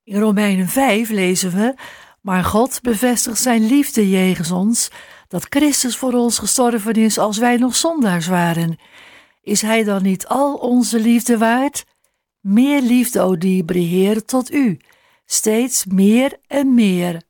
In Romeinen 5 lezen we: maar God bevestigt zijn liefde jegens ons, dat Christus voor ons gestorven is als wij nog zondaars waren. Is hij dan niet al onze liefde waard? Meer liefde, o dierbare Heer, tot u, steeds meer en meer.